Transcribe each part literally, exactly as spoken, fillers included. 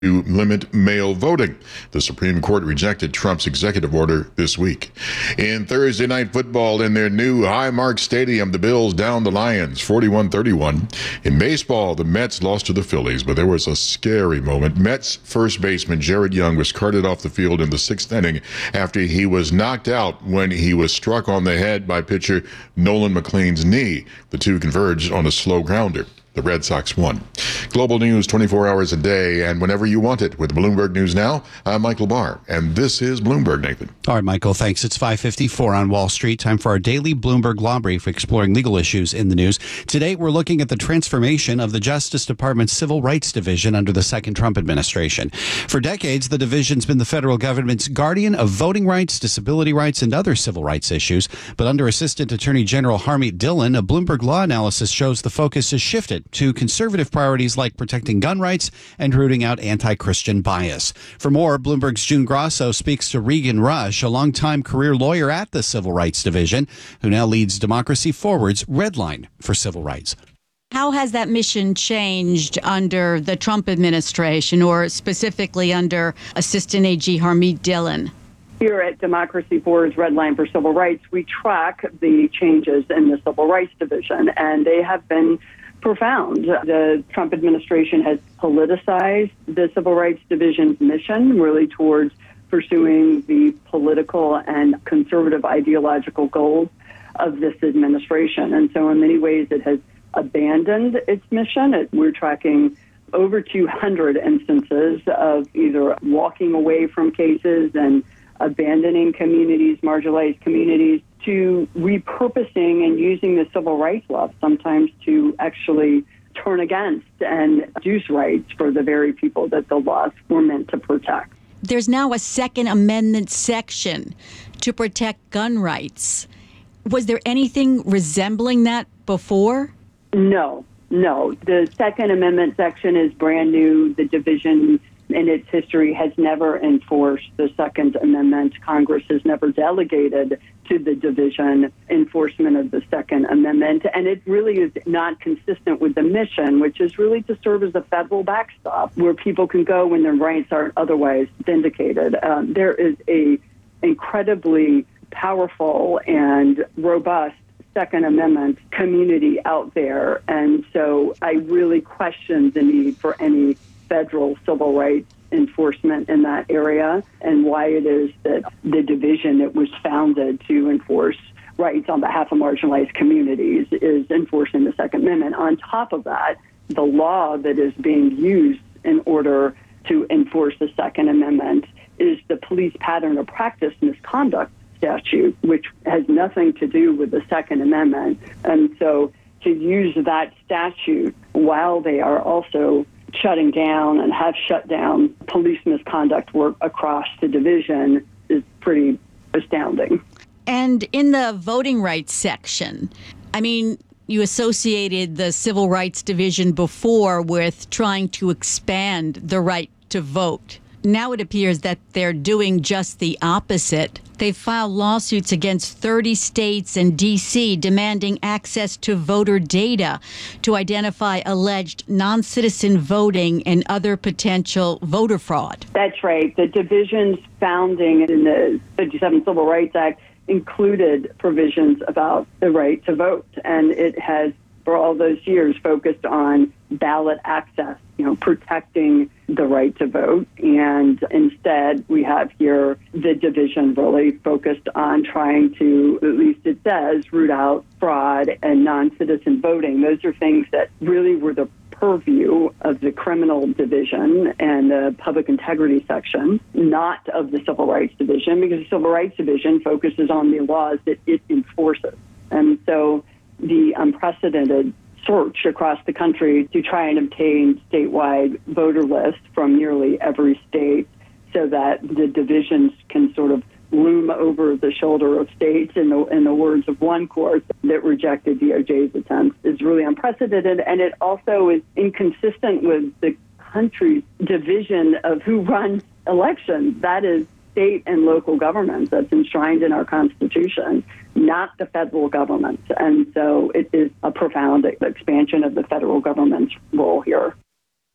to limit mail voting. The Supreme Court rejected Trump's executive order this week. In Thursday night football in their new Highmark Stadium, the Bills downed the Lions forty-one thirty-one. In baseball, the Mets lost to the Phillies, but there was a scary moment. Mets first baseman Jared Young was carted off the field in the sixth inning after he was knocked out when he was struck on the head by pitcher Nolan McLean's knee. The two converged on a slow grounder. The Red Sox won. Global news twenty-four hours a day and whenever you want it with Bloomberg News Now. I'm Michael Barr, and this is Bloomberg, Nathan. All right, Michael, thanks. It's five fifty-four on Wall Street. Time for our daily Bloomberg Law Brief, exploring legal issues in the news. Today, we're looking at the transformation of the Justice Department's Civil Rights Division under the second Trump administration. For decades, the division's been the federal government's guardian of voting rights, disability rights, and other civil rights issues. But under Assistant Attorney General Harmeet Dillon, a Bloomberg Law analysis shows the focus has shifted to conservative priorities like protecting gun rights and rooting out anti-Christian bias. For more, Bloomberg's June Grosso speaks to Regan Rush, a longtime career lawyer at the Civil Rights Division, who now leads Democracy Forward's Red Line for Civil Rights. How has that mission changed under the Trump administration, or specifically under Assistant A G Harmeet Dillon? Here at Democracy Forward's Red Line for Civil Rights, we track the changes in the Civil Rights Division, and they have been profound. The Trump administration has politicized the Civil Rights Division's mission, really towards pursuing the political and conservative ideological goals of this administration. And so in many ways, it has abandoned its mission. It, we're tracking over two hundred instances of either walking away from cases and abandoning communities, marginalized communities, to repurposing and using the civil rights law sometimes to actually turn against and reduce rights for the very people that the laws were meant to protect. There's now a Second Amendment section to protect gun rights. Was there anything resembling that before? No, no. The Second Amendment section is brand new. The division in its history has never enforced the Second Amendment. Congress has never delegated to the division enforcement of the Second Amendment. And it really is not consistent with the mission, which is really to serve as a federal backstop where people can go when their rights aren't otherwise vindicated. Um, there is a incredibly powerful and robust Second Amendment community out there. And so I really question the need for any federal civil rights enforcement in that area, and why it is that the division that was founded to enforce rights on behalf of marginalized communities is enforcing the Second Amendment. On top of that, the law that is being used in order to enforce the Second Amendment is the police pattern or practice misconduct statute, which has nothing to do with the Second Amendment. And so to use that statute while they are also shutting down and have shut down police misconduct work across the division is pretty astounding. And in the voting rights section, I mean, you associated the Civil Rights Division before with trying to expand the right to vote. Now it appears that they're doing just the opposite. They've filed lawsuits against thirty states and D C demanding access to voter data to identify alleged non-citizen voting and other potential voter fraud. That's right. The division's founding in the fifty-seven Civil Rights Act included provisions about the right to vote, and it has, for all those years, focused on ballot access, you know, protecting the right to vote. And instead, we have here the division really focused on trying to, at least it says, root out fraud and non-citizen voting. Those are things that really were the purview of the criminal division and the public integrity section, not of the Civil Rights Division, because the Civil Rights Division focuses on the laws that it enforces. And so the unprecedented search across the country to try and obtain statewide voter lists from nearly every state so that the divisions can sort of loom over the shoulder of states, in the, in the words of one court that rejected D O J's attempts, is really unprecedented. And it also is inconsistent with the country's division of who runs elections. That is state and local governments that's enshrined in our Constitution, not the federal government. And so it is a profound expansion of the federal government's role here.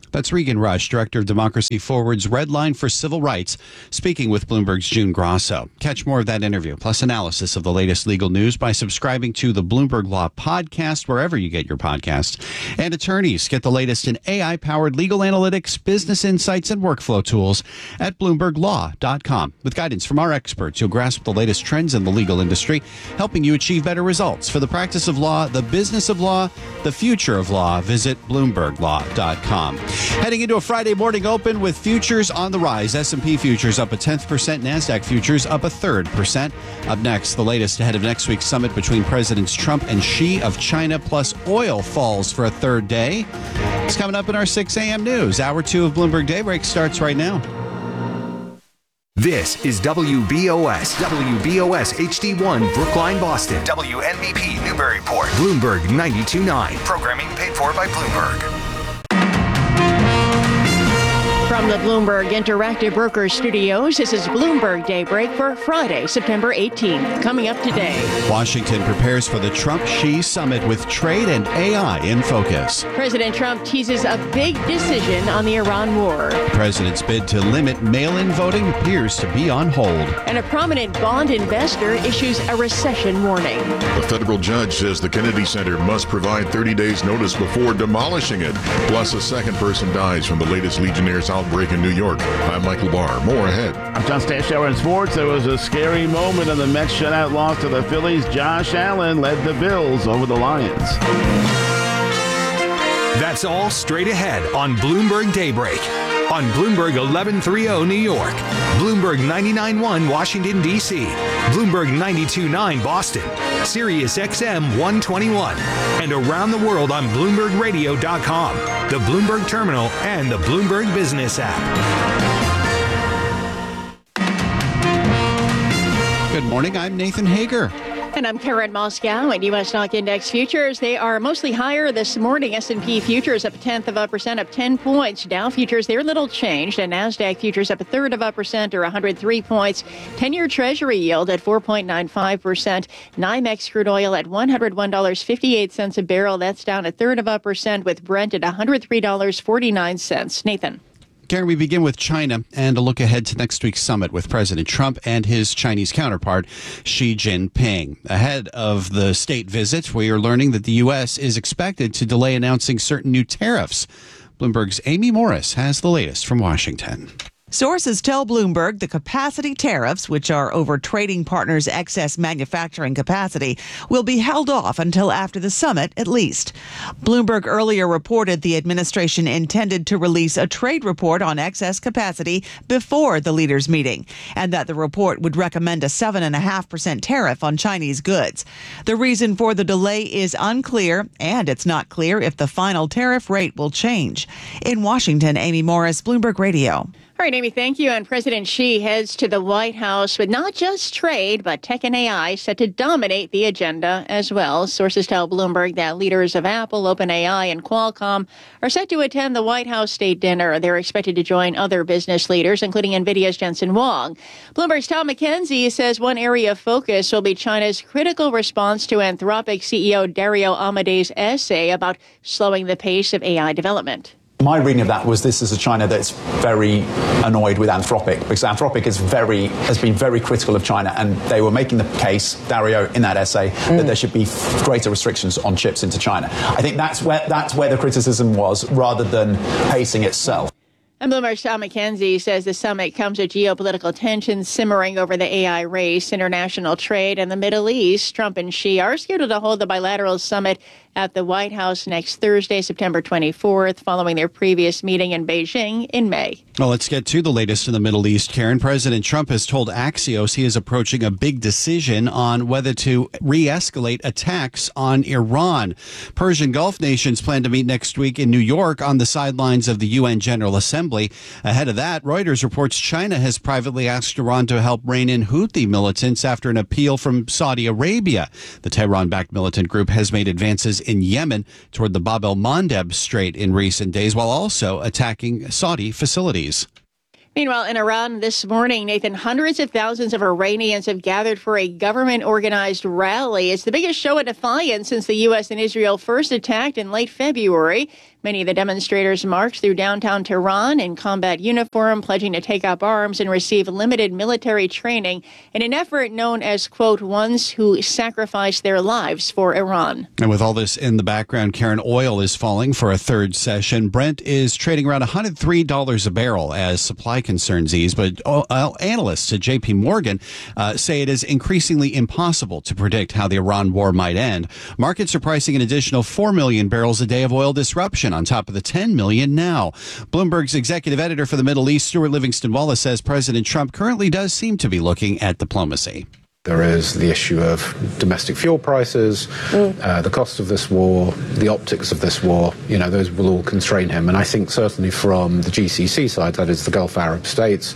That's Regan Rush, Director of Democracy Forward's Red Line for Civil Rights, speaking with Bloomberg's June Grosso. Catch more of that interview, plus analysis of the latest legal news by subscribing to the Bloomberg Law Podcast, wherever you get your podcasts. And attorneys get the latest in A I-powered legal analytics, business insights, and workflow tools at bloomberg law dot com. With guidance from our experts, you'll grasp the latest trends in the legal industry, helping you achieve better results for the practice of law, the business of law, the future of law. Visit bloomberg law dot com. Heading into a Friday morning open with futures on the rise. S and P futures up a tenth percent, NASDAQ futures up a third percent. Up next, the latest ahead of next week's summit between Presidents Trump and Xi of China, plus oil falls for a third day. It's coming up in our six a.m. news. Hour two of Bloomberg Daybreak starts right now. This is W B O S, W B O S H D one, Brookline, Boston. W N B P, Newburyport. Bloomberg ninety-two point nine. Programming paid for by Bloomberg. From the Bloomberg Interactive Brokers Studios, this is Bloomberg Daybreak for Friday, September eighteenth. Coming up today, Washington prepares for the Trump-Xi summit with trade and A I in focus. President Trump teases a big decision on the Iran war. The president's bid to limit mail-in voting appears to be on hold. And a prominent bond investor issues a recession warning. A federal judge says the Kennedy Center must provide thirty days notice before demolishing it. Plus, a second person dies from the latest Legionnaire's outbreak in New York. I'm Michael Barr. More ahead. I'm John Stashower in sports. There was a scary moment in the Mets shutout loss to the Phillies. Josh Allen led the Bills over the Lions. That's all straight ahead on Bloomberg Daybreak. On Bloomberg eleven thirty New York, Bloomberg ninety-nine point one Washington, D C, Bloomberg ninety-two point nine Boston, Sirius X M one twenty-one, and around the world on Bloomberg radio dot com, the Bloomberg Terminal, and the Bloomberg Business app. Good morning, I'm Nathan Hager. And I'm Karen Moscow. And U S stock index futures, they are mostly higher this morning. S and P futures up a tenth of a percent, up ten points. Dow futures, they're little changed. And NASDAQ futures up a third of a percent, or one hundred three points. ten-year Treasury yield at four point nine five percent. NYMEX crude oil at one hundred one dollars and fifty-eight cents a barrel. That's down a third of a percent, with Brent at one hundred three dollars and forty-nine cents. Nathan. Karen, we begin with China and a look ahead to next week's summit with President Trump and his Chinese counterpart, Xi Jinping. Ahead of the state visit, we are learning that the U S is expected to delay announcing certain new tariffs. Bloomberg's Amy Morris has the latest from Washington. Sources tell Bloomberg the capacity tariffs, which are over trading partners' excess manufacturing capacity, will be held off until after the summit at least. Bloomberg earlier reported the administration intended to release a trade report on excess capacity before the leaders' meeting, and that the report would recommend a seven point five percent tariff on Chinese goods. The reason for the delay is unclear, and it's not clear if the final tariff rate will change. In Washington, Amy Morris, Bloomberg Radio. All right, Amy, thank you. And President Xi heads to the White House with not just trade, but tech and A I set to dominate the agenda as well. Sources tell Bloomberg that leaders of Apple, OpenAI, and Qualcomm are set to attend the White House state dinner. They're expected to join other business leaders, including NVIDIA's Jensen Huang. Bloomberg's Tom McKenzie says one area of focus will be China's critical response to Anthropic C E O Dario Amade's essay about slowing the pace of A I development. My reading of that was this is a China that's very annoyed with Anthropic, because Anthropic is very has been very critical of China, and they were making the case, Dario, in that essay, mm. that there should be greater restrictions on chips into China. I think that's where that's where the criticism was, rather than pacing itself. And Bloomberg's Tom McKenzie says the summit comes with geopolitical tensions simmering over the A I race, international trade, and the Middle East. Trump and Xi are scheduled to hold the bilateral summit at the White House next Thursday, September twenty-fourth, following their previous meeting in Beijing in May. Well, let's get to the latest in the Middle East, Karen. President Trump has told Axios he is approaching a big decision on whether to re-escalate attacks on Iran. Persian Gulf nations plan to meet next week in New York on the sidelines of the U N General Assembly. Ahead of that, Reuters reports China has privately asked Iran to help rein in Houthi militants after an appeal from Saudi Arabia. The Tehran-backed militant group has made advances in Yemen toward the Bab el-Mandeb Strait in recent days, while also attacking Saudi facilities. Meanwhile, in Iran this morning, Nathan, hundreds of thousands of Iranians have gathered for a government-organized rally. It's the biggest show of defiance since the U S and Israel first attacked in late February. Many of the demonstrators marched through downtown Tehran in combat uniform, pledging to take up arms and receive limited military training in an effort known as, quote, ones who sacrificed their lives for Iran. And with all this in the background, Karen, oil is falling for a third session. Brent is trading around one hundred three dollars a barrel as supply concerns ease. But uh, analysts at J P Morgan uh, say it is increasingly impossible to predict how the Iran war might end. Markets are pricing an additional four million barrels a day of oil disruption on top of the ten million now. Bloomberg's executive editor for the Middle East, Stuart Livingston Wallace, says President Trump currently does seem to be looking at diplomacy. There is the issue of domestic fuel prices, mm. uh, the cost of this war, the optics of this war. You know, those will all constrain him. And I think certainly from the G C C side, that is the Gulf Arab states,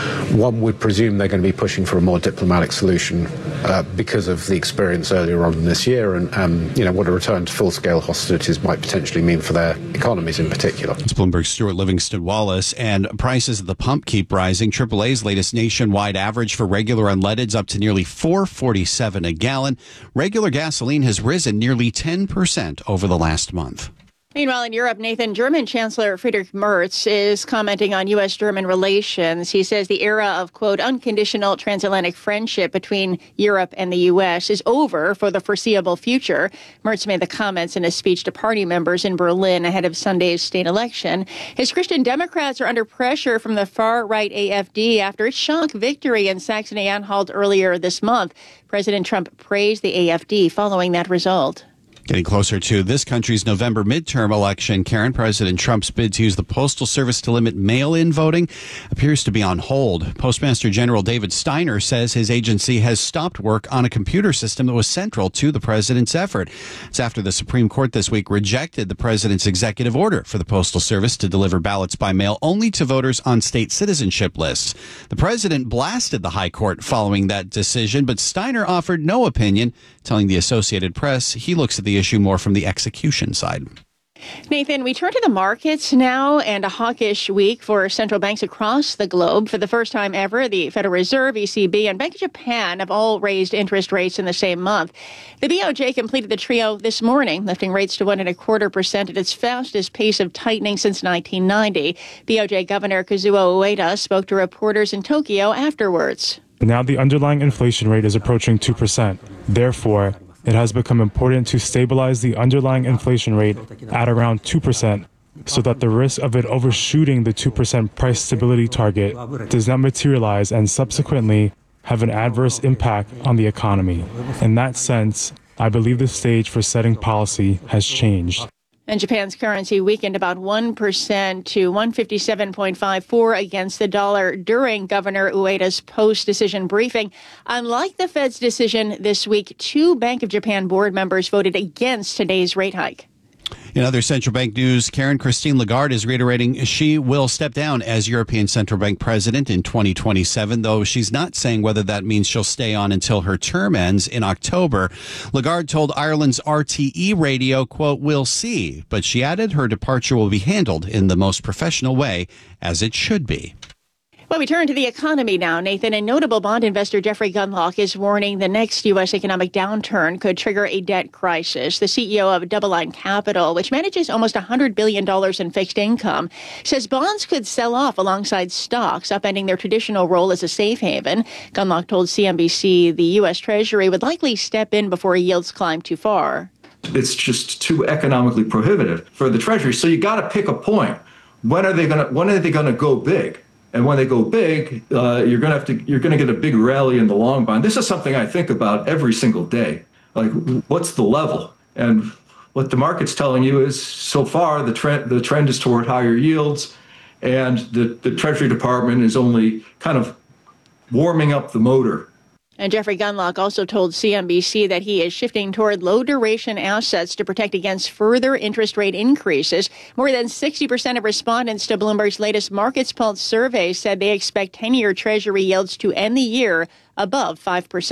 one would presume they're going to be pushing for a more diplomatic solution uh, because of the experience earlier on in this year and, um, you know, what a return to full-scale hostilities might potentially mean for their economies in particular. It's Bloomberg's Stuart Livingston Wallace. And prices at the pump keep rising. triple A's latest nationwide average for regular unleaded's up to nearly four forty-seven a gallon. Regular gasoline has risen nearly ten percent over the last month. Meanwhile, in Europe, Nathan, German Chancellor Friedrich Merz is commenting on U S German relations. He says the era of, quote, unconditional transatlantic friendship between Europe and the U S is over for the foreseeable future. Merz made the comments in a speech to party members in Berlin ahead of Sunday's state election. His Christian Democrats are under pressure from the far-right A F D after its shock victory in Saxony-Anhalt earlier this month. President Trump praised the A F D following that result. Getting closer to this country's November midterm election, Karen, President Trump's bid to use the Postal Service to limit mail-in voting appears to be on hold. Postmaster General David Steiner says his agency has stopped work on a computer system that was central to the president's effort. It's after the Supreme Court this week rejected the president's executive order for the Postal Service to deliver ballots by mail only to voters on state citizenship lists. The president blasted the high court following that decision, but Steiner offered no opinion, telling the Associated Press he looks at the issue more from the execution side. Nathan, we turn to the markets now and a hawkish week for central banks across the globe. For the first time ever, the Federal Reserve, E C B, and Bank of Japan have all raised interest rates in the same month. The B O J completed the trio this morning, lifting rates to one and a quarter percent at its fastest pace of tightening since nineteen ninety. B O J Governor Kazuo Ueda spoke to reporters in Tokyo afterwards. Now the underlying inflation rate is approaching two percent. Therefore, it has become important to stabilize the underlying inflation rate at around two percent so that the risk of it overshooting the two percent price stability target does not materialize and subsequently have an adverse impact on the economy. In that sense, I believe the stage for setting policy has changed. And Japan's currency weakened about one percent to one fifty-seven point five four against the dollar during Governor Ueda's post-decision briefing. Unlike the Fed's decision this week, two Bank of Japan board members voted against today's rate hike. In other central bank news, Karen, Christine Lagarde is reiterating she will step down as European Central Bank president in twenty twenty-seven, though she's not saying whether that means she'll stay on until her term ends in October. Lagarde told Ireland's R T E radio, quote, "We'll see," but she added her departure will be handled in the most professional way, as it should be. Well, we turn to the economy now, Nathan. And notable bond investor Jeffrey Gundlach is warning the next U S economic downturn could trigger a debt crisis. The C E O of DoubleLine Capital, which manages almost one hundred billion dollars in fixed income, says bonds could sell off alongside stocks, upending their traditional role as a safe haven. Gundlach told C N B C the U S Treasury would likely step in before yields climb too far. It's just too economically prohibitive for the Treasury. So you got to pick a point. When are they going to? When are they going to go big? And when they go big, uh, you're going to have to you're going to get a big rally in the long bond. This is something I think about every single day. Like, what's the level? And what the market's telling you is, so far, the trend the trend is toward higher yields, and the, the Treasury Department is only kind of warming up the motor. And Jeffrey Gundlach also told C N B C that he is shifting toward low-duration assets to protect against further interest rate increases. More than sixty percent of respondents to Bloomberg's latest Markets Pulse survey said they expect ten-year Treasury yields to end the year above five percent.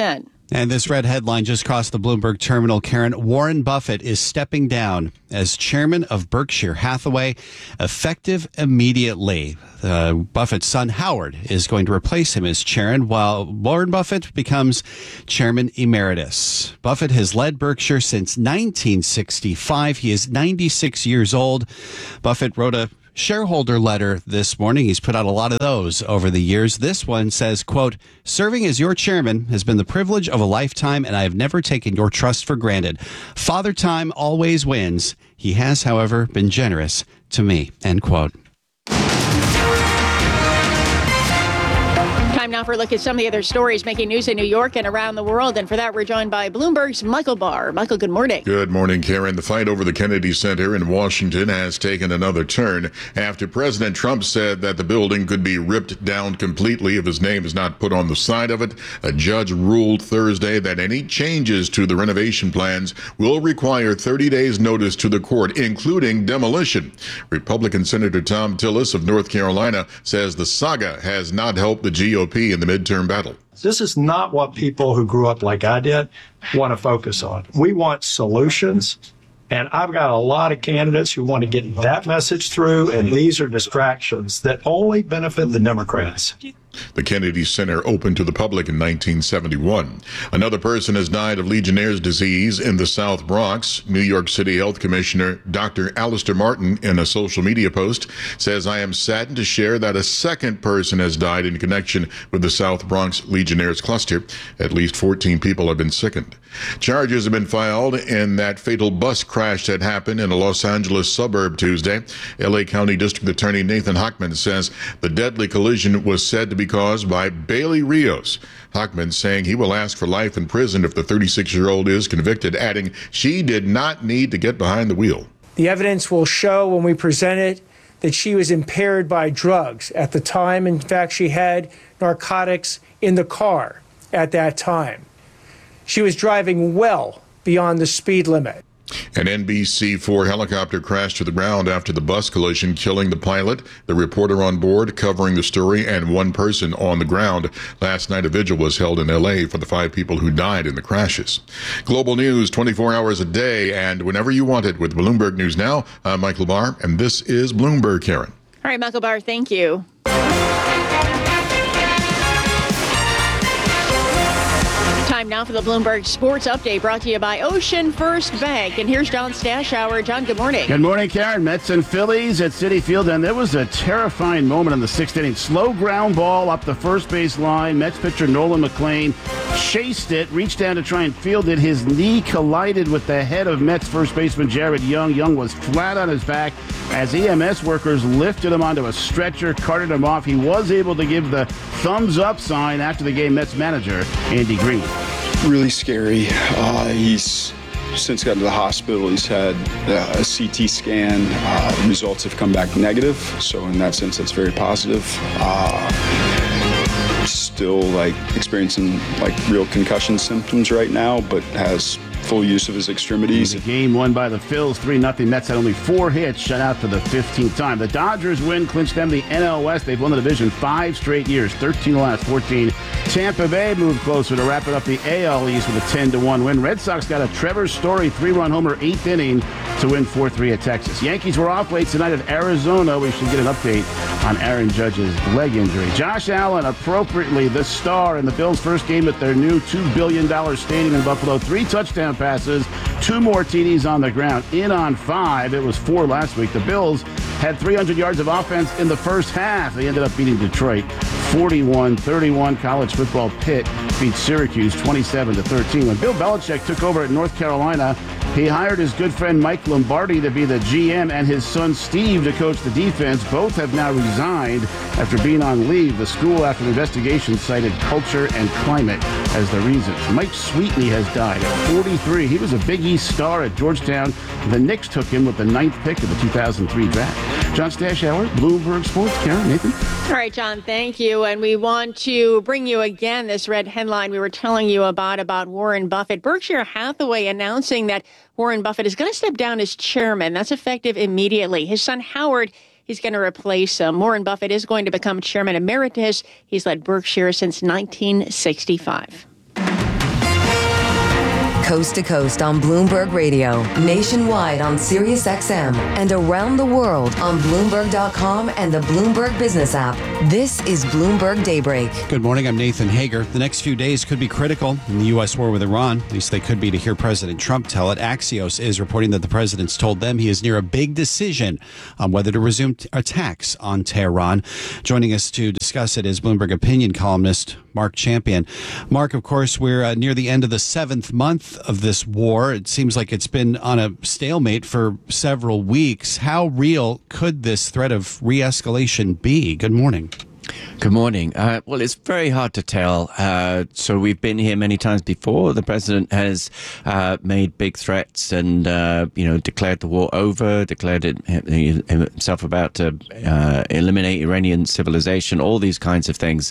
And this red headline just crossed the Bloomberg terminal. Karen, Warren Buffett is stepping down as chairman of Berkshire Hathaway, effective immediately. Uh, Buffett's son, Howard, is going to replace him as chairman, while Warren Buffett becomes chairman emeritus. Buffett has led Berkshire since nineteen sixty-five. He is ninety-six years old. Buffett wrote a shareholder letter this morning. He's put out a lot of those over the years. This one says, quote, "Serving as your chairman has been the privilege of a lifetime, and I have never taken your trust for granted. Father Time always wins. He has, however, been generous to me," end quote. Time now for a look at some of the other stories making news in New York and around the world. And for that, we're joined by Bloomberg's Michael Barr. Michael, good morning. Good morning, Karen. The fight over the Kennedy Center in Washington has taken another turn after President Trump said that the building could be ripped down completely if his name is not put on the side of it. A judge ruled Thursday that any changes to the renovation plans will require thirty days notice to the court, including demolition. Republican Senator Thom Tillis of North Carolina says the saga has not helped the G O P in the midterm battle. This is not what people who grew up like I did want to focus on. We want solutions, and I've got a lot of candidates who want to get that message through, and these are distractions that only benefit the Democrats. The Kennedy Center opened to the public in nineteen seventy-one. Another person has died of Legionnaire's disease in the South Bronx. New York City Health Commissioner Doctor Alistair Martin, in a social media post, says, "I am saddened to share that a second person has died in connection with the South Bronx Legionnaire's cluster. At least fourteen people have been sickened." Charges have been filed in that fatal bus crash that happened in a Los Angeles suburb Tuesday. L A County District Attorney Nathan Hochman says the deadly collision was said to be caused by Bailey Rios. Hochman saying he will ask for life in prison if the thirty-six-year-old is convicted, adding she did not need to get behind the wheel. The evidence will show when we present it that she was impaired by drugs at the time. In fact, she had narcotics in the car at that time. She was driving well beyond the speed limit. An N B C four helicopter crashed to the ground after the bus collision, killing the pilot, the reporter on board covering the story, and one person on the ground. Last night, a vigil was held in L A for the five people who died in the crashes. Global news twenty-four hours a day and whenever you want it with Bloomberg News Now. I'm Michael Barr, and this is Bloomberg, Karen. All right, Michael Barr, thank you. Time now for the Bloomberg Sports Update, brought to you by Ocean First Bank. And here's John Stashower. John, good morning. Good morning, Karen. Mets and Phillies at Citi Field, and there was a terrifying moment in the sixth inning. Slow ground ball up the first base line. Mets pitcher Nolan McLean chased it, reached down to try and field it. His knee collided with the head of Mets first baseman Jared Young. Young was flat on his back as E M S workers lifted him onto a stretcher, carted him off. He was able to give the thumbs up sign after the game. Mets manager Andy Green. Really scary. Uh, he's since gotten to the hospital. He's had uh, a C T scan. Uh, results have come back negative. So in that sense, that's very positive. Uh, still like experiencing like real concussion symptoms right now, but has full use of his extremities. The game won by the Phils, three nothing. Mets had only four hits, shut out for the fifteenth time. The Dodgers win, clinched them the N L West. They've won the division five straight years, thirteen of the last fourteen. Tampa Bay moved closer to wrapping up the A L East with a ten to one win. Red Sox got a Trevor Story three-run homer, eighth inning to win four three at Texas. Yankees were off late tonight at Arizona. We should get an update on Aaron Judge's leg injury. Josh Allen, appropriately the star in the Bills' first game at their new two billion dollars stadium in Buffalo. Three touchdown passes, two more T Ds on the ground, in on five. It was four last week. The Bills had three hundred yards of offense in the first half. They ended up beating Detroit forty-one thirty-one. College football, Pitt beat Syracuse twenty-seven to thirteen. When Bill Belichick took over at North Carolina, he hired his good friend Mike Lombardi to be the G M and his son Steve to coach the defense. Both have now resigned after being on leave. The school, after an investigation, cited culture and climate as the reasons. Mike Sweetney has died at forty-three. He was a Big East star at Georgetown. The Knicks took him with the ninth pick of the two thousand three draft. John Stashower, Bloomberg Sports. Karen, Nathan. All right, John, thank you. And we want to bring you again this red headline we were telling you about, about Warren Buffett. Berkshire Hathaway announcing that Warren Buffett is going to step down as chairman. That's effective immediately. His son, Howard, he's going to replace him. Warren Buffett is going to become chairman emeritus. He's led Berkshire since nineteen sixty-five. Coast to coast on Bloomberg Radio, nationwide on Sirius X M, and around the world on Bloomberg dot com and the Bloomberg Business app. This is Bloomberg Daybreak. Good morning, I'm Nathan Hager. The next few days could be critical in the U S war with Iran. At least they could be to hear President Trump tell it. Axios is reporting that the president's told them he is near a big decision on whether to resume t- attacks on Tehran. Joining us to discuss it is Bloomberg opinion columnist Mark Champion. Mark, of course, we're uh, near the end of the seventh month of this war. It seems like it's been on a stalemate for several weeks. How real could this threat of re-escalation be? Good morning. Good morning. Uh, well, it's very hard to tell. Uh, so we've been here many times before. The president has uh, made big threats and, uh, you know, declared the war over, declared it himself about to uh, eliminate Iranian civilization, all these kinds of things.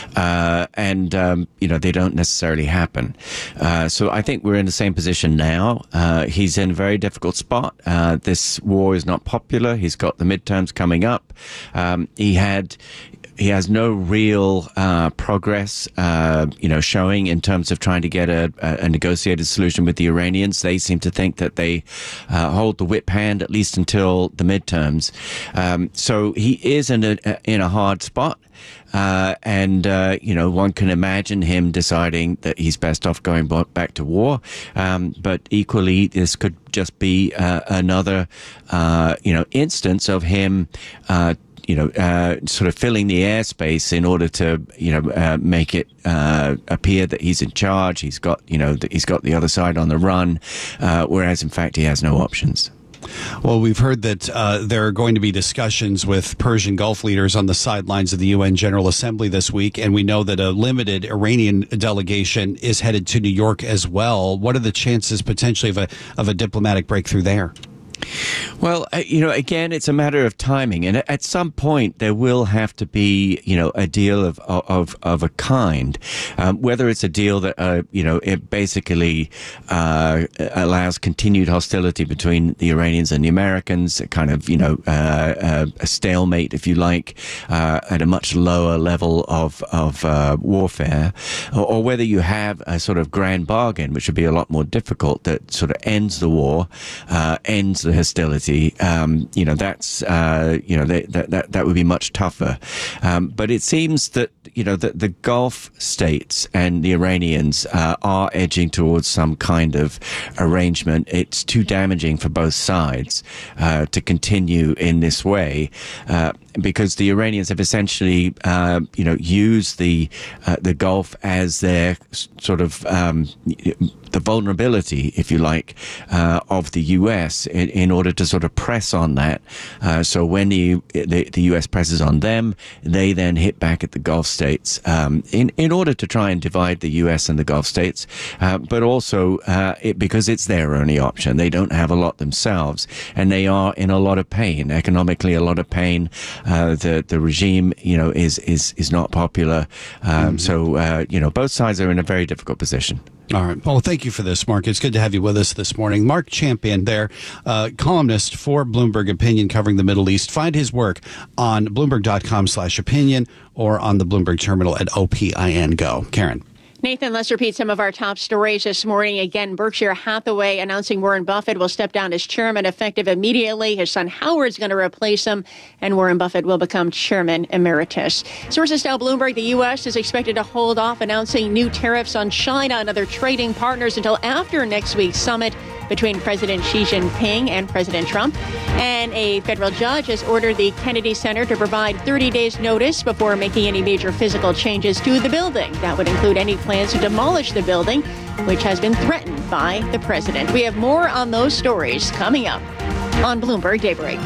Uh, and, um, you know, they don't necessarily happen. Uh, so I think we're in the same position now. Uh, he's in a very difficult spot. Uh, this war is not popular. He's got the midterms coming up. Um, he had... He has no real uh, progress, uh, you know, showing in terms of trying to get a, a negotiated solution with the Iranians. They seem to think that they uh, hold the whip hand at least until the midterms. Um, so he is in a in a hard spot. Uh, and, uh, you know, one can imagine him deciding that he's best off going back to war. Um, but equally, this could just be uh, another, uh, you know, instance of him uh you know, uh, sort of filling the airspace in order to, you know, uh, make it uh, appear that he's in charge. He's got, you know, that he's got the other side on the run, uh, whereas in fact he has no options. Well, we've heard that uh, there are going to be discussions with Persian Gulf leaders on the sidelines of the U N General Assembly this week, and we know that a limited Iranian delegation is headed to New York as well. What are the chances potentially of a of a diplomatic breakthrough there? Well, uh, you know, again, it's a matter of timing, and at some point there will have to be, you know, a deal of of of a kind. Um, whether it's a deal that, uh, you know, it basically uh, allows continued hostility between the Iranians and the Americans, a kind of, you know, uh, uh, a stalemate, if you like, uh, at a much lower level of of uh, warfare, or, or whether you have a sort of grand bargain, which would be a lot more difficult, that sort of ends the war, uh, ends the hostility. Um, you know, that's, uh, you know, they, that, that, that would be much tougher. Um, but it seems that, you know, that the Gulf states and the Iranians uh, are edging towards some kind of arrangement. It's too damaging for both sides uh, to continue in this way. Uh, because the Iranians have essentially, uh, you know, used the uh, the Gulf as their sort of um, the vulnerability, if you like, uh, of the U S in, in order to sort of press on that. Uh, so when the, the the U S presses on them, they then hit back at the Gulf states um, in in order to try and divide the U S and the Gulf states, uh, but also uh, it, because it's their only option. They don't have a lot themselves, and they are in a lot of pain economically, a lot of pain. Uh, the the regime, you know, is is is not popular. Um, mm-hmm. So uh, you know, both sides are in a very difficult position. All right. Well, thank you for this, Mark. It's good to have you with us this morning. Mark Champion there, uh, columnist for Bloomberg Opinion covering the Middle East. Find his work on Bloomberg dot com slash opinion or on the Bloomberg terminal at O P I N Go. Karen. Nathan, let's repeat some of our top stories this morning. Again, Berkshire Hathaway announcing Warren Buffett will step down as chairman effective immediately. His son Howard's going to replace him, and Warren Buffett will become chairman emeritus. Sources tell Bloomberg the U S is expected to hold off announcing new tariffs on China and other trading partners until after next week's summit between President Xi Jinping and President Trump. And a federal judge has ordered the Kennedy Center to provide thirty days notice before making any major physical changes to the building. That would include any plans to demolish the building, which has been threatened by the president. We have more on those stories coming up on Bloomberg Daybreak.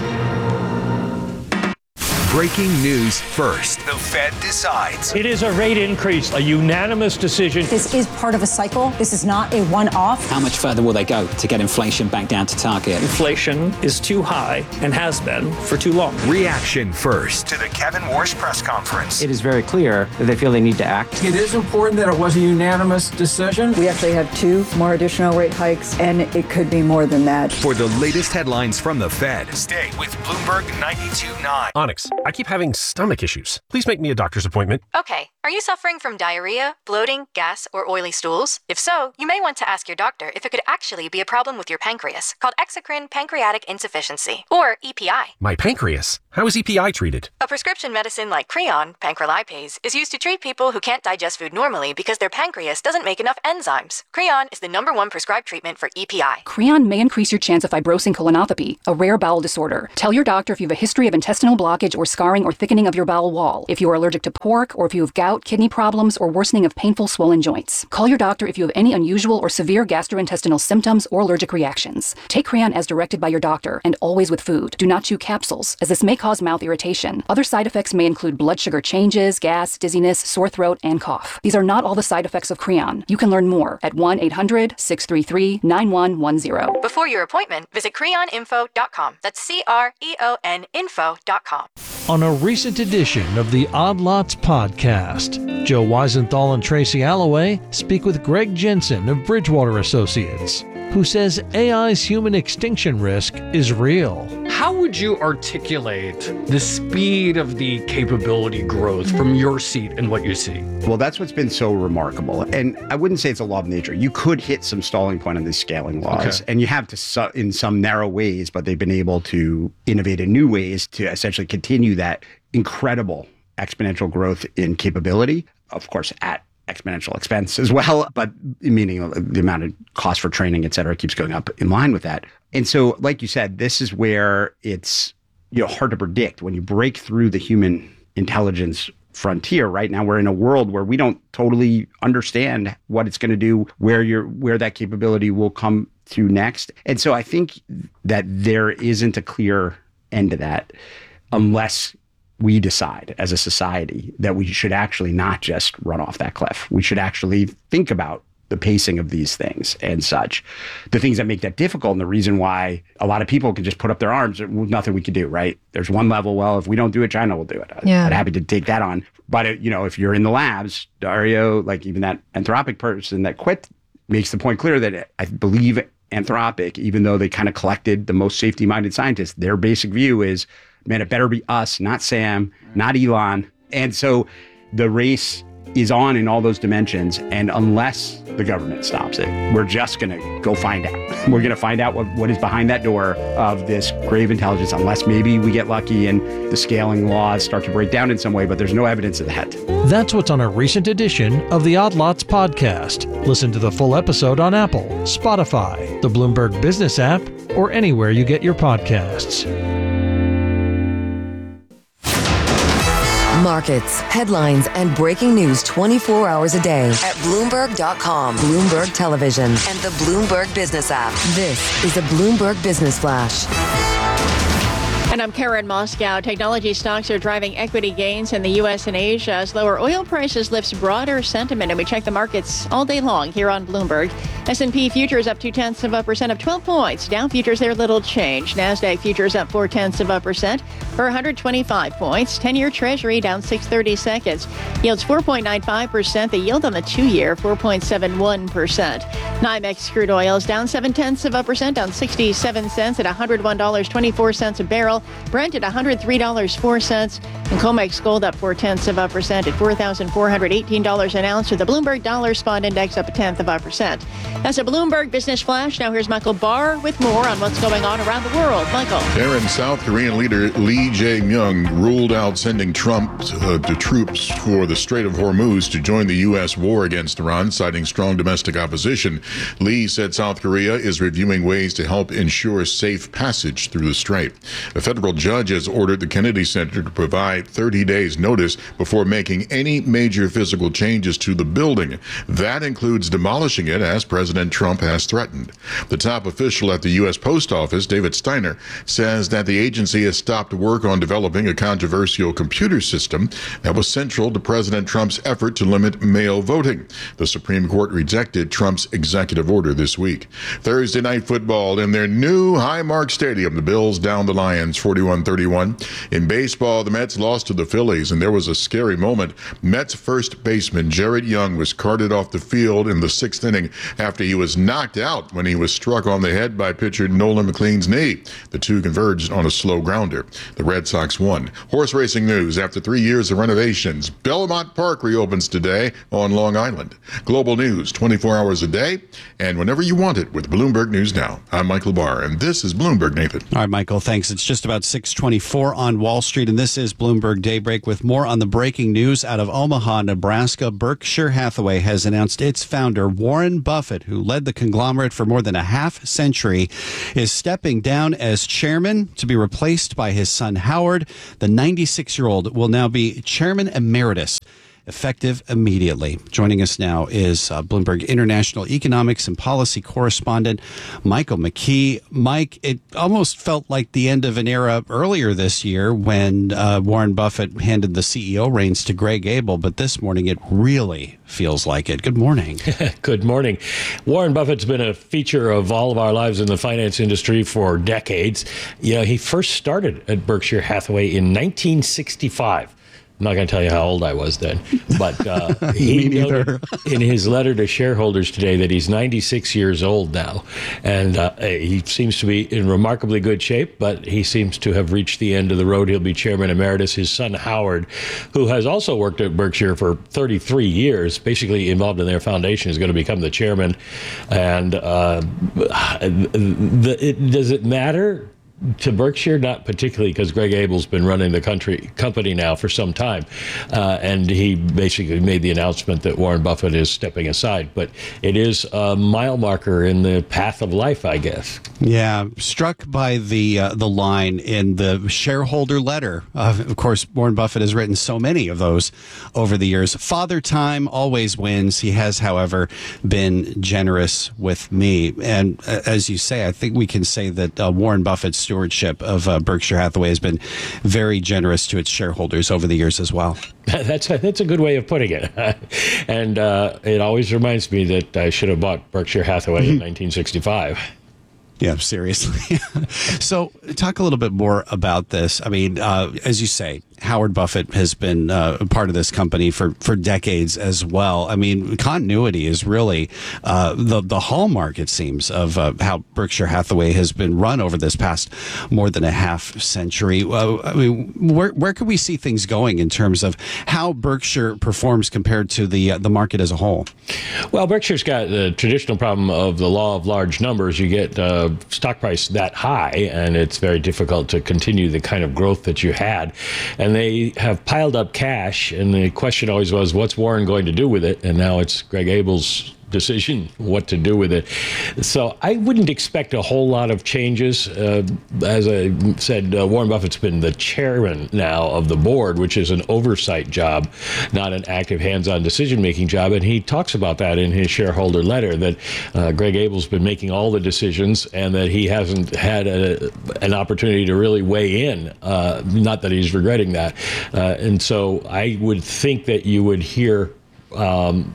Breaking news first. The Fed decides. It is a rate increase, a unanimous decision. This is part of a cycle. This is not a one-off. How much further will they go to get inflation back down to target? Inflation is too high and has been for too long. Reaction first to the Kevin Warsh press conference. It is very clear that they feel they need to act. It is important that it was a unanimous decision. We actually have two more additional rate hikes, and it could be more than that. For the latest headlines from the Fed, stay with Bloomberg ninety-two point nine. Onyx, I keep having stomach issues. Please make me a doctor's appointment. Okay, are you suffering from diarrhea, bloating, gas, or oily stools? If so, you may want to ask your doctor if it could actually be a problem with your pancreas, called exocrine pancreatic insufficiency, or E P I. My pancreas? How is E P I treated? A prescription medicine like Creon, pancrelipase, is used to treat people who can't digest food normally because their pancreas doesn't make enough enzymes. Creon is the number one prescribed treatment for E P I. Creon may increase your chance of fibrosing colonopathy, a rare bowel disorder. Tell your doctor if you have a history of intestinal blockage or scarring or thickening of your bowel wall, if you are allergic to pork, or if you have gout, kidney problems, or worsening of painful swollen joints. Call your doctor if you have any unusual or severe gastrointestinal symptoms or allergic reactions. Take Creon as directed by your doctor, and always with food. Do not chew capsules, as this may cause mouth irritation. Other side effects may include blood sugar changes, gas, dizziness, sore throat, and cough. These are not all the side effects of Creon. You can learn more at one eight hundred, six three three, nine one one zero. Before your appointment, visit creon info dot com. That's C R E O N info dot com. On a recent edition of the Odd Lots podcast, Joe Weisenthal and Tracy Alloway speak with Greg Jensen of Bridgewater Associates, who says A I's human extinction risk is real. How would you articulate the speed of the capability growth from your seat and what you see? Well, that's what's been so remarkable. And I wouldn't say it's a law of nature. You could hit some stalling point on these scaling laws, okay. and you have to su- in some narrow ways, but they've been able to innovate in new ways to essentially continue that incredible exponential growth in capability, of course, at exponential expense as well, but meaning the amount of cost for training, et cetera, keeps going up in line with that. And so, like you said, this is where it's, you know, hard to predict when you break through the human intelligence frontier. Right now, we're in a world where we don't totally understand what it's going to do, where you're, where that capability will come to next. And so I think that there isn't a clear end to that unless we decide as a society that we should actually not just run off that cliff. We should actually think about the pacing of these things and such. The things that make that difficult, and the reason why a lot of people can just put up their arms, there's nothing we can do, right? There's one level, well, if we don't do it, China will do it. Yeah. I'm happy to take that on. But, it, you know, if you're in the labs, Dario, like even that Anthropic person that quit makes the point clear that I believe Anthropic, even though they kind of collected the most safety-minded scientists, their basic view is, man, it better be us, not Sam, not Elon. And so the race is on in all those dimensions. And unless the government stops it, we're just going to go find out. We're going to find out what, what is behind that door of this grave intelligence, unless maybe we get lucky and the scaling laws start to break down in some way, but there's no evidence of that. That's what's on a recent edition of the Odd Lots podcast. Listen to the full episode on Apple, Spotify, the Bloomberg Business app, or anywhere you get your podcasts. Markets, headlines, and breaking news twenty-four hours a day at Bloomberg dot com, Bloomberg Television, and the Bloomberg Business app. This is a Bloomberg Business Flash. And I'm Karen Moscow. Technology stocks are driving equity gains in the U S and Asia as lower oil prices lifts broader sentiment. And we check the markets all day long here on Bloomberg. S and P futures up two-tenths of a percent of twelve points. Dow futures there little change. NASDAQ futures up four-tenths of a percent for one hundred twenty-five points. ten-year Treasury down six thirty-seconds. Yields four point nine five percent. The yield on the two-year, four point seven one percent. NYMEX crude oil is down seven-tenths of a percent, down sixty-seven cents at one hundred one dollars and twenty-four cents a barrel. Brent at one hundred three dollars and four cents. And COMEX gold up four-tenths of a percent at four thousand four hundred eighteen dollars an ounce, with the Bloomberg Dollar Spot Index up a tenth of a percent. That's a Bloomberg Business Flash. Now here's Michael Barr with more on what's going on around the world. Michael. There in South Korean leader Lee Jae-myung ruled out sending Trump uh, to troops for the Strait of Hormuz to join the U S war against Iran, citing strong domestic opposition. Lee said South Korea is reviewing ways to help ensure safe passage through the strait. A federal judge has ordered the Kennedy Center to provide thirty days notice before making any major physical changes to the building. That includes demolishing it, as President Trump has threatened. The top official at the U S Post Office, David Steiner, says that the agency has stopped work on developing a controversial computer system that was central to President Trump's effort to limit mail voting. The Supreme Court rejected Trump's executive order this week. Thursday night football in their new Highmark Stadium. The Bills down the Lions forty-one thirty-one. In baseball, the Mets lost to the Phillies, and there was a scary moment. Mets first baseman Jared Young was carted off the field in the sixth inning after he was knocked out when he was struck on the head by pitcher Nolan McLean's knee. The two converged on a slow grounder. The Red Sox won. Horse racing news. After three years of renovations, Belmont Park reopens today on Long Island. Global news twenty-four hours a day and whenever you want it with Bloomberg News Now. I'm Michael Barr, and this is Bloomberg, Nathan. All right, Michael, thanks. It's just about six twenty-four on Wall Street, and this is Bloomberg Daybreak with more on the breaking news out of Omaha, Nebraska. Berkshire Hathaway has announced its founder, Warren Buffett, who led the conglomerate for more than a half century, is stepping down as chairman to be replaced by his son, Howard. The ninety-six-year-old will now be chairman emeritus, effective immediately. Joining us now is uh, Bloomberg International Economics and Policy correspondent Michael McKee. Mike, it almost felt like the end of an era earlier this year when uh, Warren Buffett handed the C E O reins to Greg Abel, but this morning it really feels like it. Good morning. Good morning. Warren Buffett's been a feature of all of our lives in the finance industry for decades. You know, he first started at Berkshire Hathaway in nineteen sixty-five. I'm not going to tell you how old I was then, but uh, he noted in his letter to shareholders today that he's ninety-six years old now, and uh, he seems to be in remarkably good shape, but he seems to have reached the end of the road. He'll be chairman emeritus. His son, Howard, who has also worked at Berkshire for thirty-three years, basically involved in their foundation, is going to become the chairman. And uh, the, it, does it matter to Berkshire? Not particularly, because Greg Abel's been running the country company now for some time, uh, and he basically made the announcement that Warren Buffett is stepping aside. But it is a mile marker in the path of life, I guess. Yeah, struck by the uh, the line in the shareholder letter. Uh, of course, Warren Buffett has written so many of those over the years. Father Time always wins. He has, however, been generous with me. And uh, as you say, I think we can say that uh, Warren Buffett's stewardship of uh, Berkshire Hathaway has been very generous to its shareholders over the years as well. That's a, that's a good way of putting it. And uh, it always reminds me that I should have bought Berkshire Hathaway mm-hmm. in nineteen sixty-five. Yeah, seriously. So talk a little bit more about this. I mean, uh, as you say, Howard Buffett has been uh, a part of this company for, for decades as well. I mean, continuity is really uh, the, the hallmark, it seems, of uh, how Berkshire Hathaway has been run over this past more than a half century. Uh, I mean, where, where could we see things going in terms of how Berkshire performs compared to the, uh, the market as a whole? Well, Berkshire's got the traditional problem of the law of large numbers. You get uh, stock price that high, and it's very difficult to continue the kind of growth that you had. And they have piled up cash, and the question always was, what's Warren going to do with it? And now it's Greg Abel's decision what to do with it. So I wouldn't expect a whole lot of changes. Uh, as I said, uh, Warren Buffett's been the chairman now of the board, which is an oversight job, not an active hands-on decision-making job. And he talks about that in his shareholder letter, that uh, Greg Abel's been making all the decisions and that he hasn't had a, an opportunity to really weigh in. Uh, not that he's regretting that. Uh, and so I would think that you would hear Um,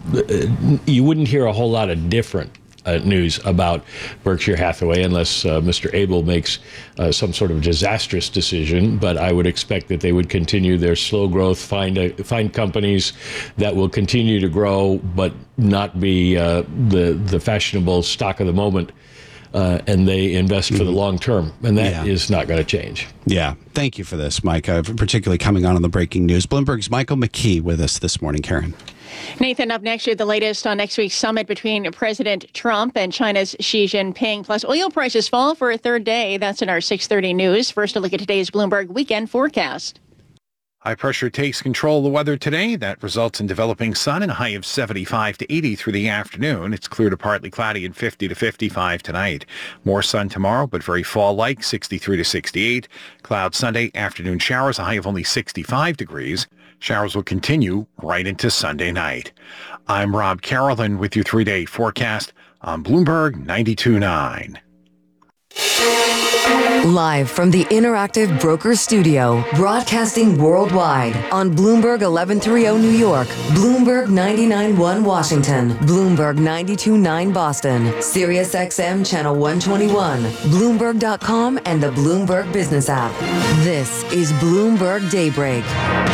you wouldn't hear a whole lot of different uh, news about Berkshire Hathaway unless uh, Mister Abel makes uh, some sort of disastrous decision. But I would expect that they would continue their slow growth, find a, find companies that will continue to grow, but not be uh, the the fashionable stock of the moment. Uh, and they invest for the long term, and that yeah. is not going to change. Yeah. Thank you for this, Mike, uh, particularly coming on on the breaking news. Bloomberg's Michael McKee with us this morning. Karen. Nathan, up next with the latest on next week's summit between President Trump and China's Xi Jinping. Plus, oil prices fall for a third day. That's in our six thirty news. First, a look at today's Bloomberg weekend forecast. High pressure takes control of the weather today. That results in developing sun and a high of seventy-five to eighty through the afternoon. It's clear to partly cloudy and fifty to fifty-five tonight. More sun tomorrow, but very fall-like, sixty-three to sixty-eight. Clouds Sunday, afternoon showers, a high of only sixty-five degrees. Showers will continue right into Sunday night. I'm Rob Carolyn with your three-day forecast on Bloomberg ninety-two point nine. Live from the Interactive Broker Studio, broadcasting worldwide on Bloomberg eleven thirty New York, Bloomberg ninety-nine point one Washington, Bloomberg ninety-two point nine Boston, Sirius X M Channel one twenty-one, Bloomberg dot com, and the Bloomberg Business app. This is Bloomberg Daybreak.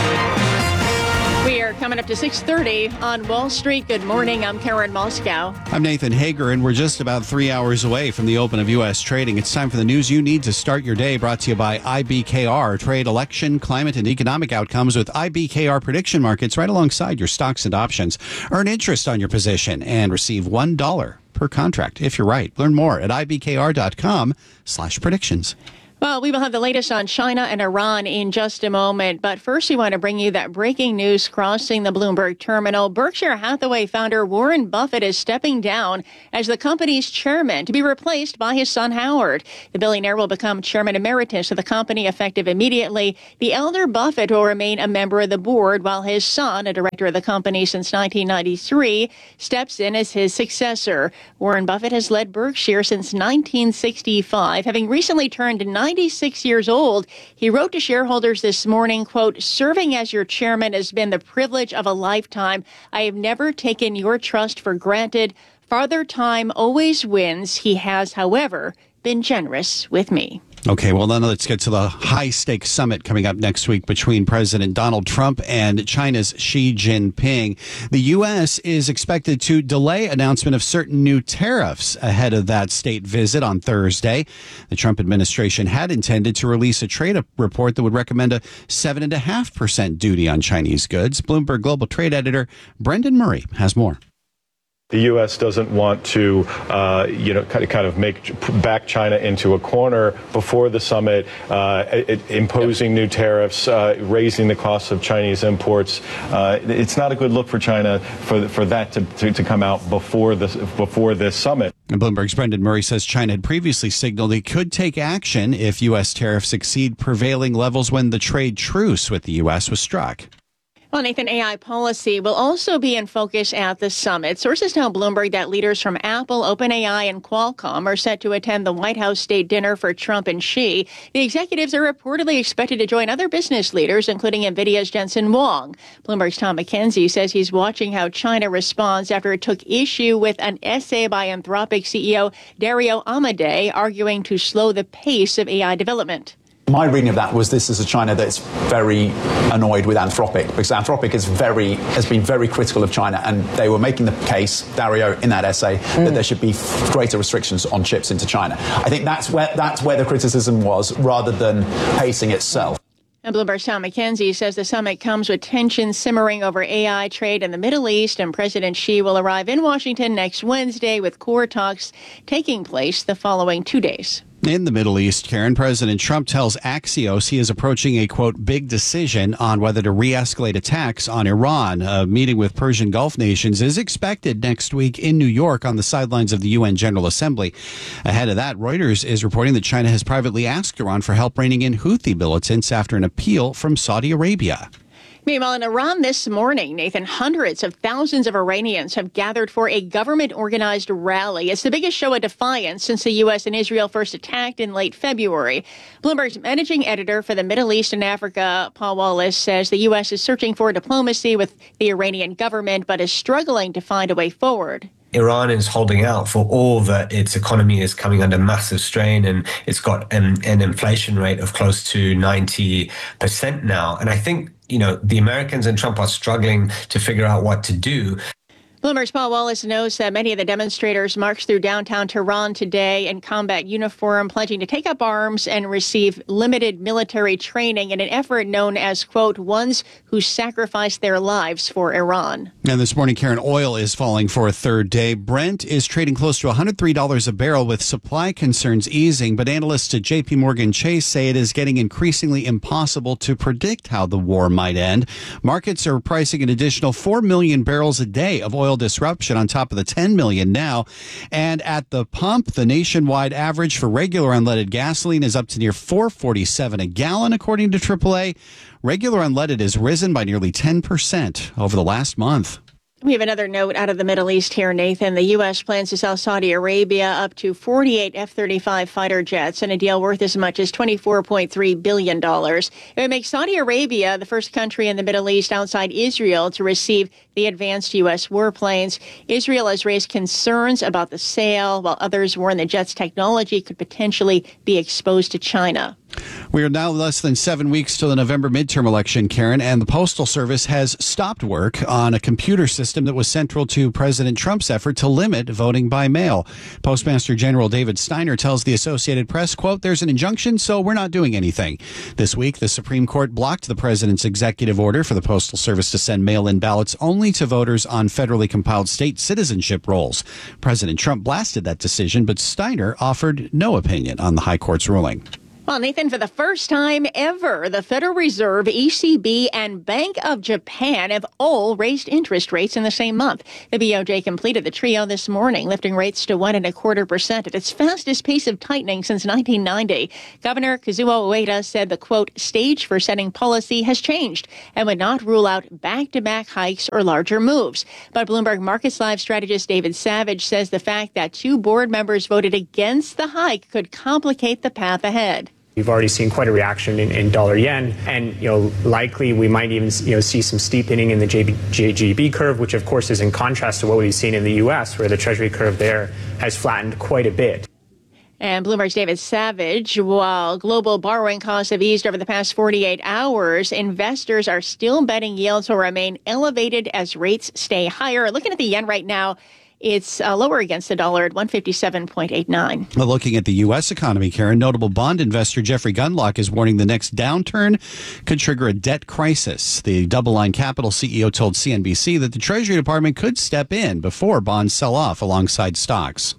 We are coming up to six thirty on Wall Street. Good morning. I'm Karen Moscow. I'm Nathan Hager, and we're just about three hours away from the open of U S trading. It's time for the news you need to start your day, brought to you by I B K R. Trade election, climate, and economic outcomes with I B K R prediction markets right alongside your stocks and options. Earn interest on your position and receive one dollar per contract if you're right. Learn more at I B K R dot com slash predictions. Well, we will have the latest on China and Iran in just a moment. But first, we want to bring you that breaking news crossing the Bloomberg terminal. Berkshire Hathaway founder Warren Buffett is stepping down as the company's chairman to be replaced by his son Howard. The billionaire will become chairman emeritus of the company effective immediately. The elder Buffett will remain a member of the board, while his son, a director of the company since nineteen ninety-three, steps in as his successor. Warren Buffett has led Berkshire since nineteen sixty-five, having recently turned ninety-six years old. He wrote to shareholders this morning, quote, "Serving as your chairman has been the privilege of a lifetime. I have never taken your trust for granted. Father Time always wins. He has, however, been generous with me." Okay, well, then let's get to the high-stakes summit coming up next week between President Donald Trump and China's Xi Jinping. The U S is expected to delay announcement of certain new tariffs ahead of that state visit on Thursday. The Trump administration had intended to release a trade report that would recommend a seven point five percent duty on Chinese goods. Bloomberg Global Trade Editor Brendan Murray has more. The U S doesn't want to, uh, you know, kind of, kind of make back China into a corner before the summit, uh, it, imposing new tariffs, uh, raising the cost of Chinese imports. Uh, it's not a good look for China for for that to, to, to come out before this before this summit. And Bloomberg's Brendan Murray says China had previously signaled it could take action if U S tariffs exceed prevailing levels when the trade truce with the U S was struck. Well, Nathan, A I policy will also be in focus at the summit. Sources tell Bloomberg that leaders from Apple, OpenAI, and Qualcomm are set to attend the White House state dinner for Trump and Xi. The executives are reportedly expected to join other business leaders, including NVIDIA's Jensen Huang. Bloomberg's Tom McKenzie says he's watching how China responds after it took issue with an essay by Anthropic C E O Dario Amodei arguing to slow the pace of A I development. My reading of that was this is a China that's very annoyed with Anthropic, because Anthropic is very has been very critical of China, and they were making the case, Dario, in that essay, mm. that there should be greater restrictions on chips into China. I think that's where that's where the criticism was, rather than pacing itself. And Bloomberg's Tom McKenzie says the summit comes with tensions simmering over A I trade in the Middle East, and President Xi will arrive in Washington next Wednesday, with core talks taking place the following two days. In the Middle East, Karen, President Trump tells Axios he is approaching a, quote, big decision on whether to re-escalate attacks on Iran. A meeting with Persian Gulf nations is expected next week in New York on the sidelines of the U N General Assembly. Ahead of that, Reuters is reporting that China has privately asked Iran for help reining in Houthi militants after an appeal from Saudi Arabia. Meanwhile, in Iran this morning, Nathan, hundreds of thousands of Iranians have gathered for a government-organized rally. It's the biggest show of defiance since the U S and Israel first attacked in late February. Bloomberg's managing editor for the Middle East and Africa, Paul Wallace, says the U S is searching for diplomacy with the Iranian government, but is struggling to find a way forward. Iran is holding out for all that its economy is coming under massive strain, and it's got an, an inflation rate of close to ninety percent now. And I think, you know, the Americans and Trump are struggling to figure out what to do. Bloomberg's Paul Wallace knows that many of the demonstrators marched through downtown Tehran today in combat uniform, pledging to take up arms and receive limited military training in an effort known as, quote, ones who sacrificed their lives for Iran. And this morning, Karen, oil is falling for a third day. Brent is trading close to one hundred three dollars a barrel with supply concerns easing, but analysts at J P Morgan Chase say it is getting increasingly impossible to predict how the war might end. Markets are pricing an additional four million barrels a day of oil disruption on top of the ten million now. And at the pump, the nationwide average for regular unleaded gasoline is up to near four forty-seven a gallon, according to triple A. Regular unleaded has risen by nearly ten percent over the last month. We have another note out of the Middle East here, Nathan. The U S plans to sell Saudi Arabia up to forty-eight F thirty-five fighter jets in a deal worth as much as twenty-four point three billion dollars. It would make Saudi Arabia the first country in the Middle East outside Israel to receive the advanced U S warplanes. Israel has raised concerns about the sale, while others warn the jet's technology could potentially be exposed to China. We are now less than seven weeks to the November midterm election, Karen, and the Postal Service has stopped work on a computer system that was central to President Trump's effort to limit voting by mail. Postmaster General David Steiner tells the Associated Press, quote, "There's an injunction, so we're not doing anything." This week, the Supreme Court blocked the president's executive order for the Postal Service to send mail-in ballots only to voters on federally compiled state citizenship rolls. President Trump blasted that decision, but Steiner offered no opinion on the High Court's ruling. Well, Nathan, for the first time ever, the Federal Reserve, E C B, and Bank of Japan have all raised interest rates in the same month. The B O J completed the trio this morning, lifting rates to one and a quarter percent at its fastest pace of tightening since nineteen ninety. Governor Kazuo Ueda said the, quote, stage for setting policy has changed and would not rule out back-to-back hikes or larger moves. But Bloomberg Markets Live strategist David Savage says the fact that two board members voted against the hike could complicate the path ahead. We've already seen quite a reaction in, in dollar yen, and you know, likely we might even you know see some steepening in the J G B curve, which of course is in contrast to what we've seen in the U S, where the Treasury curve there has flattened quite a bit. And Bloomberg's David Savage, while global borrowing costs have eased over the past forty-eight hours, investors are still betting yields will remain elevated as rates stay higher. Looking at the yen right now, it's uh, lower against the dollar at one fifty-seven point eight nine. Well, looking at the U S economy, Karen, notable bond investor Jeffrey Gundlach is warning the next downturn could trigger a debt crisis. The Double Line Capital C E O told C N B C that the Treasury Department could step in before bonds sell off alongside stocks.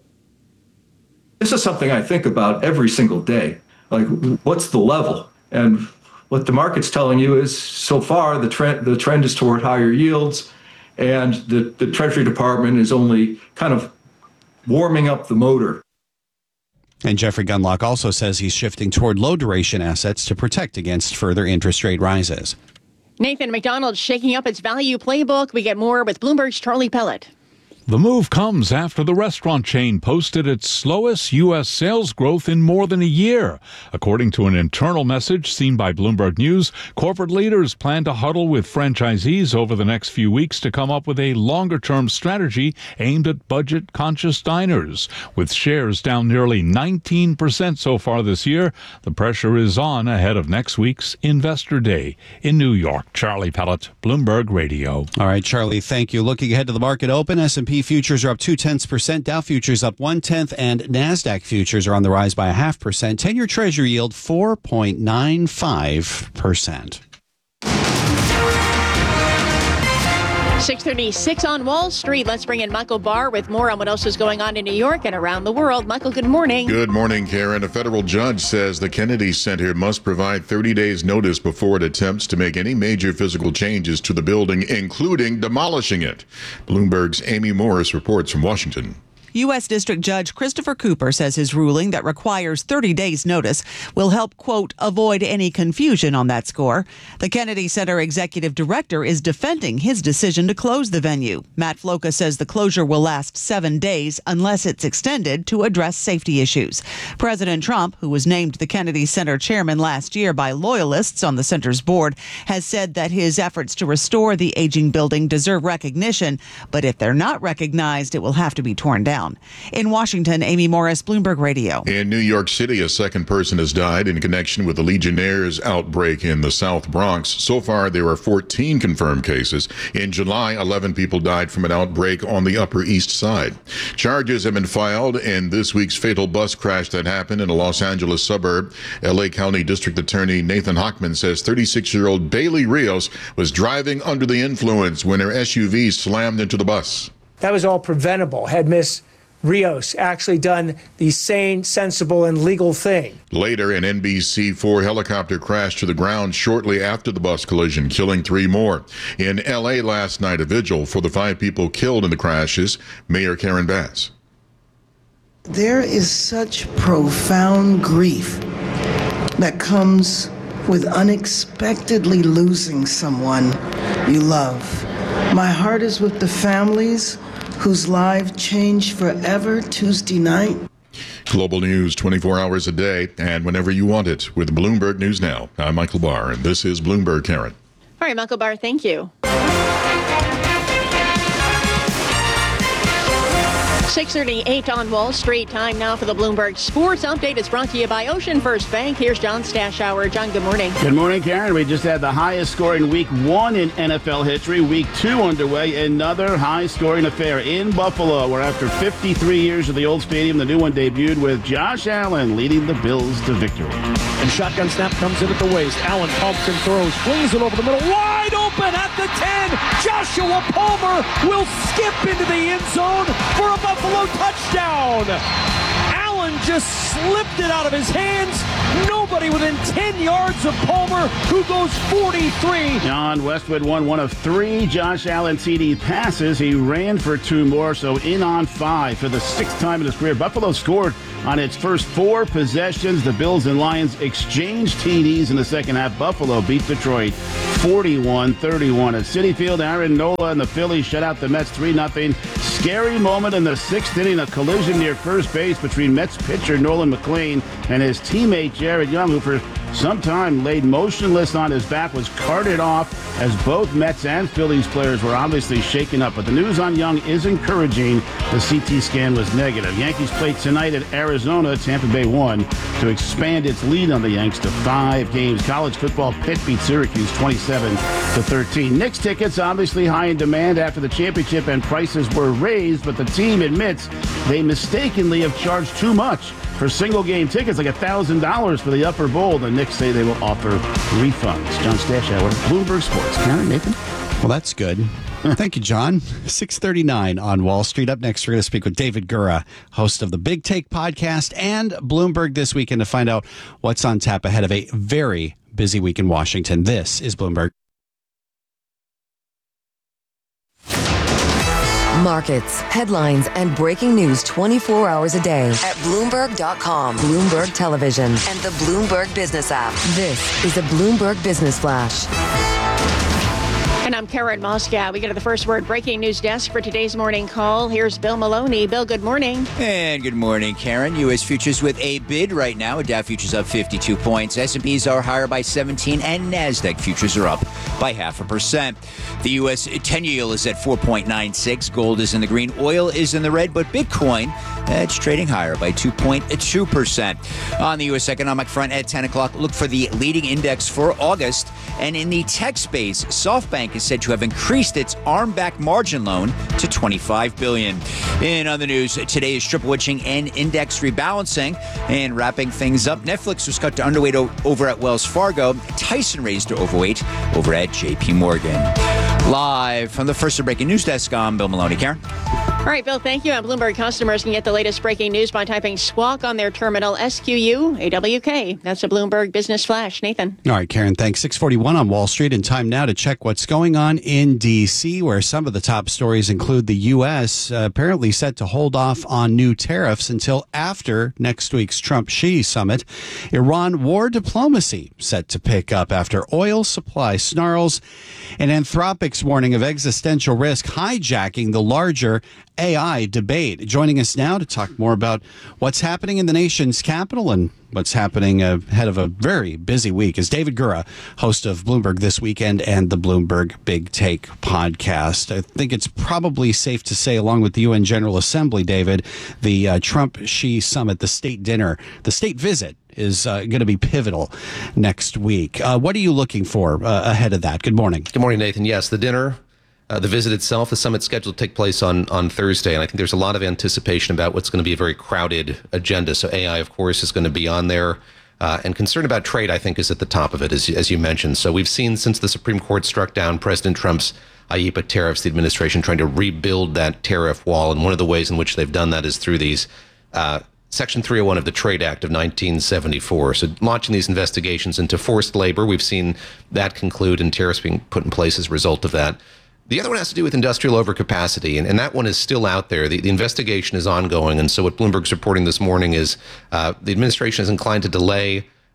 This is something I think about every single day. Like, what's the level? And what the market's telling you is, so far, the trend the trend is toward higher yields. And the, the Treasury Department is only kind of warming up the motor. And Jeffrey Gundlach also says he's shifting toward low-duration assets to protect against further interest rate rises. Nathan, McDonald's shaking up its value playbook. We get more with Bloomberg's Charlie Pellet. The move comes after the restaurant chain posted its slowest U S sales growth in more than a year. According to an internal message seen by Bloomberg News, corporate leaders plan to huddle with franchisees over the next few weeks to come up with a longer-term strategy aimed at budget-conscious diners. With shares down nearly nineteen percent so far this year, the pressure is on ahead of next week's Investor Day in New York. Charlie Pellet, Bloomberg Radio. All right, Charlie, thank you. Looking ahead to the market open, S and P futures are up two-tenths percent, Dow futures up one-tenth, and NASDAQ futures are on the rise by a half percent. ten-year Treasury yield four point nine five percent. six thirty-six on Wall Street. Let's bring in Michael Barr with more on what else is going on in New York and around the world. Michael, good morning. Good morning, Karen. A federal judge says the Kennedy Center must provide thirty days notice before it attempts to make any major physical changes to the building, including demolishing it. Bloomberg's Amy Morris reports from Washington. U S. District Judge Christopher Cooper says his ruling that requires thirty days notice will help, quote, avoid any confusion on that score. The Kennedy Center executive director is defending his decision to close the venue. Matt Floca says the closure will last seven days unless it's extended to address safety issues. President Trump, who was named the Kennedy Center chairman last year by loyalists on the center's board, has said that his efforts to restore the aging building deserve recognition, but if they're not recognized, it will have to be torn down. In Washington, Amy Morris, Bloomberg Radio. In New York City, a second person has died in connection with the Legionnaires outbreak in the South Bronx. So far, there are fourteen confirmed cases. In July, eleven people died from an outbreak on the Upper East Side. Charges have been filed in this week's fatal bus crash that happened in a Los Angeles suburb. L A County District Attorney Nathan Hochman says thirty-six-year-old Bailey Rios was driving under the influence when her S U V slammed into the bus. That was all preventable. Had Miss Rios actually done the sane, sensible, and legal thing. Later, an N B C four helicopter crashed to the ground shortly after the bus collision, killing three more. In L A last night, a vigil for the five people killed in the crashes. Mayor Karen Bass. There is such profound grief that comes with unexpectedly losing someone you love. My heart is with the families whose lives changed forever Tuesday night. Global news twenty-four hours a day and whenever you want it with Bloomberg News Now. I'm Michael Barr, and this is Bloomberg, Karen. All right, Michael Barr, thank you. six thirty-eight on Wall Street. Time now for the Bloomberg Sports Update. It's brought to you by Ocean First Bank. Here's John Stashower. John, good morning. Good morning, Karen. We just had the highest score in week one in N F L history. Week two underway. Another high-scoring affair in Buffalo, where after fifty-three years of the old stadium, the new one debuted with Josh Allen leading the Bills to victory. And shotgun snap comes in at the waist. Allen pumps and throws. Flings it over the middle. Wide open at the ten. Joshua Palmer will skip into the end zone for a Buffalo touchdown. Allen just slipped it out of his hands. Nobody within ten yards of Palmer, who goes forty-three. John Westwood won one of three Josh Allen T D passes. He ran for two more, so in on five for the sixth time in his career. Buffalo scored on its first four possessions. The Bills and Lions exchanged T Ds in the second half. Buffalo beat Detroit forty-one thirty-one. At Citi Field, Aaron Nola and the Phillies shut out the Mets three nothing. Scary moment in the sixth inning, a collision near first base between Mets pitcher Nolan McLean and his teammate Jared Young, who for some time laid motionless on his back, was carted off as both Mets and Phillies players were obviously shaken up. But the news on Young is encouraging. The C T scan was negative. Yankees play tonight at Arizona. Tampa Bay won to expand its lead on the Yanks to five games. College football, Pitt beat Syracuse twenty-seven to thirteen. Knicks tickets obviously high in demand after the championship, and prices were raised, but the team admits they mistakenly have charged too much for single-game tickets, like one thousand dollars for the Upper Bowl. The Knicks say they will offer refunds. John Stashower, Bloomberg Sports. Karen, Nathan? Well, that's good. Thank you, John. six thirty-nine on Wall Street. Up next, we're going to speak with David Gura, host of the Big Take podcast and Bloomberg This Weekend, to find out what's on tap ahead of a very busy week in Washington. This is Bloomberg. Markets, headlines, and breaking news twenty-four hours a day at Bloomberg dot com, Bloomberg Television, and the Bloomberg Business app. This is a Bloomberg Business Flash. And I'm Karen Moscow. We go to the first word breaking news desk for today's morning call. Here's Bill Maloney. Bill, good morning. And good morning, Karen. U S futures with a bid right now. Dow futures up fifty-two points. S and P's are higher by seventeen, and NASDAQ futures are up by half a percent. The U S ten-year yield is at four point nine six. Gold is in the green. Oil is in the red, but Bitcoin, it's trading higher by two point two percent. On the U S economic front at ten o'clock, look for the leading index for August. And in the tech space, SoftBank is said to have increased its arm-back margin loan to twenty-five billion dollars. In other news, today is triple witching and index rebalancing. And wrapping things up, Netflix was cut to underweight o- over at Wells Fargo. Tyson raised to overweight over at J P Morgan. Live from the first breaking news desk, I'm Bill Maloney. Karen? All right, Bill, thank you. And Bloomberg customers can get the latest breaking news by typing Squawk on their terminal, S Q U A W K. That's a Bloomberg Business Flash. Nathan? All right, Karen, thanks. six forty-one on Wall Street, and time now to check what's going on in D C, where some of the top stories include the U S uh, apparently set to hold off on new tariffs until after next week's Trump-Xi summit. Iran war diplomacy set to pick up after oil supply snarls, and Anthropic's warning of existential risk hijacking the larger A I debate. Joining us now to talk more about what's happening in the nation's capital and what's happening ahead of a very busy week is David Gura, host of Bloomberg This Weekend and the Bloomberg Big Take podcast. I think it's probably safe to say, along with the U N General Assembly, David, the uh, Trump-Xi summit, the state dinner, the state visit is uh, going to be pivotal next week. Uh, what are you looking for uh, ahead of that? Good morning. Good morning, Nathan. Yes, the dinner, uh, the visit itself, the summit scheduled to take place on, on Thursday. And I think there's a lot of anticipation about what's going to be a very crowded agenda. So A I, of course, is going to be on there. Uh, and concern about trade, I think, is at the top of it, as, as you mentioned. So we've seen since the Supreme Court struck down President Trump's I E P A tariffs, the administration trying to rebuild that tariff wall. And one of the ways in which they've done that is through these uh, Section three oh one of the Trade Act of nineteen seventy-four. So launching these investigations into forced labor, we've seen that conclude and tariffs being put in place as a result of that. The other one has to do with industrial overcapacity, and, and that one is still out there. The, the investigation is ongoing, and so what Bloomberg's reporting this morning is uh, the administration is inclined to delay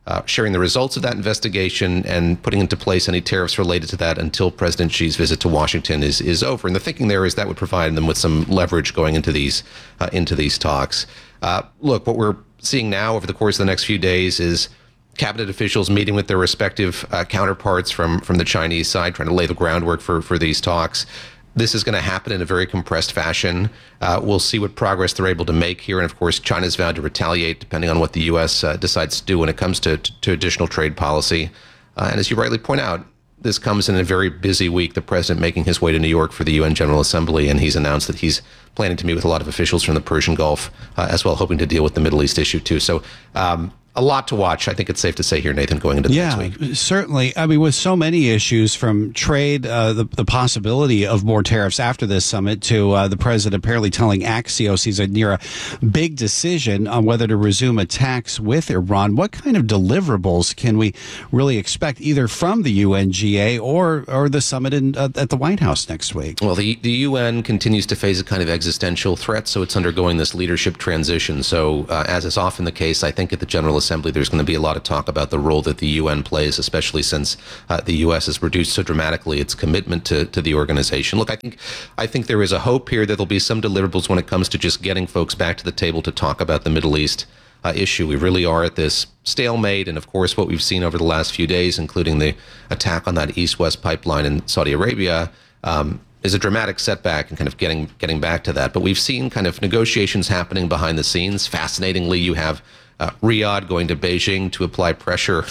uh, sharing the results of that investigation and putting into place any tariffs related to that until President Xi's visit to Washington is is over. And the thinking there is that would provide them with some leverage going into these uh, into these talks. Uh, look, what we're seeing now over the course of the next few days is cabinet officials meeting with their respective uh, counterparts from from the Chinese side, trying to lay the groundwork for for these talks. This is going to happen in a very compressed fashion. Uh, we'll see what progress they're able to make here. And of course, China's vowed to retaliate depending on what the U S uh, decides to do when it comes to, to, to additional trade policy. Uh, and as you rightly point out, this comes in a very busy week, the president making his way to New York for the U N General Assembly. And he's announced that he's planning to meet with a lot of officials from the Persian Gulf uh, as well, hoping to deal with the Middle East issue, too. So um, a lot to watch. I think it's safe to say here, Nathan, going into the yeah, next week. Certainly. I mean, with so many issues from trade, uh, the, the possibility of more tariffs after this summit to uh, the president apparently telling Axios he's near a big decision on whether to resume attacks with Iran. What kind of deliverables can we really expect either from the U N G A or, or the summit in, uh, at the White House next week? Well, the, the U N continues to face a kind of existential threat, so it's undergoing this leadership transition. So uh, as is often the case, I think at the General Assembly, there's going to be a lot of talk about the role that the U N plays, especially since uh, the U S has reduced so dramatically its commitment to, to the organization. Look, I think I think there is a hope here that there'll be some deliverables when it comes to just getting folks back to the table to talk about the Middle East uh, issue. We really are at this stalemate, and of course, what we've seen over the last few days, including the attack on that East-West pipeline in Saudi Arabia, um, is a dramatic setback and kind of getting getting back to that. But we've seen kind of negotiations happening behind the scenes. Fascinatingly, you have Uh, Riyadh going to Beijing to apply pressure